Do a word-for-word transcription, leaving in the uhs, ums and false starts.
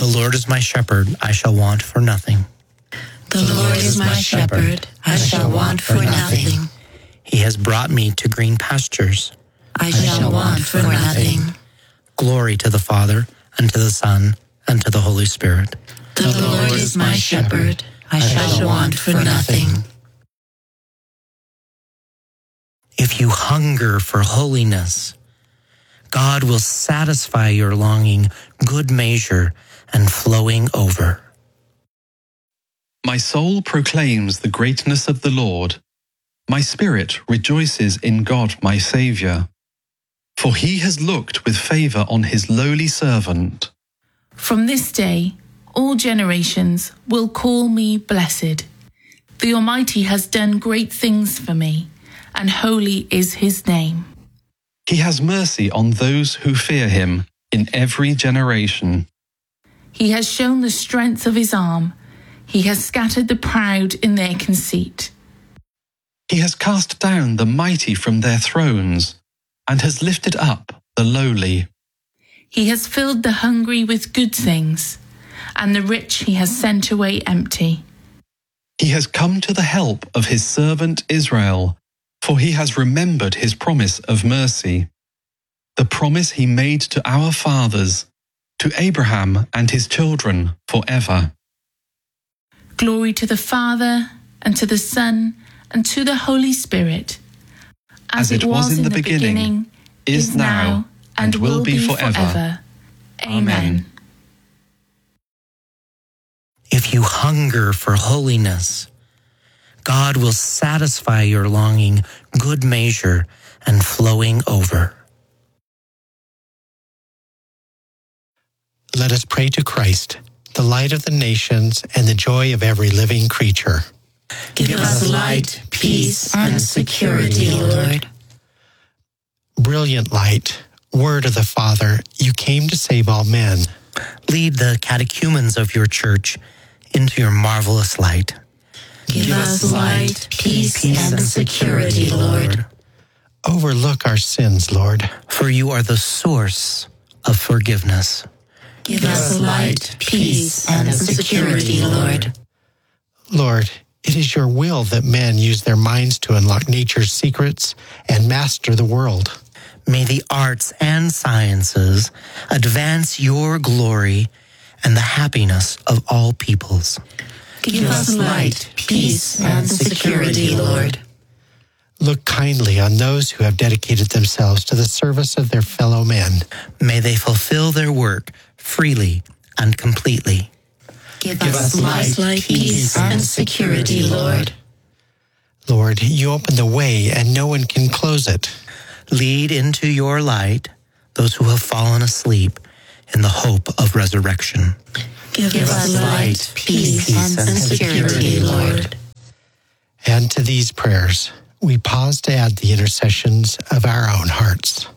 The Lord is my shepherd, I shall want for nothing. The Lord is my shepherd, I shall want for nothing. He has brought me to green pastures. I shall want for nothing. Glory to the Father, and to the Son, and to the Holy Spirit. The Lord is my shepherd, I shall want for nothing. If you hunger for holiness, God will satisfy your longing, good measure, and flowing over. My soul proclaims the greatness of the Lord. My spirit rejoices in God my Saviour. For he has looked with favour on his lowly servant. From this day, all generations will call me blessed. The Almighty has done great things for me, and holy is his name. He has mercy on those who fear him in every generation. He has shown the strength of his arm. He has scattered the proud in their conceit. He has cast down the mighty from their thrones, and has lifted up the lowly. He has filled the hungry with good things, and the rich he has sent away empty. He has come to the help of his servant Israel, for he has remembered his promise of mercy, the promise he made to our fathers, to Abraham and his children forever. Glory to the Father, and to the Son, and to the Holy Spirit, as, as it was, was in the, the beginning, beginning, is now, and will be forever. forever. Amen. If you hunger for holiness, God will satisfy your longing, good measure, and flowing over. Let us pray to Christ, the light of the nations and the joy of every living creature. Give, Give us light, peace, and security, Lord. Brilliant light, word of the Father, you came to save all men. Lead the catechumens of your church into your marvelous light. Give us light, peace, peace and security, Lord. Overlook our sins, Lord. For you are the source of forgiveness. Give us light, peace, and security, Lord. Lord, it is your will that men use their minds to unlock nature's secrets and master the world. May the arts and sciences advance your glory and the happiness of all peoples. Give us light, peace, and security, Lord. Look kindly on those who have dedicated themselves to the service of their fellow men. May they fulfill their work freely and completely. Give, Give us light, light, peace, and security, Lord. Lord, you open the way and no one can close it. Lead into your light those who have fallen asleep in the hope of resurrection. Give, Give us light, peace, peace and, and security, Lord. And to these prayers, we pause to add the intercessions of our own hearts.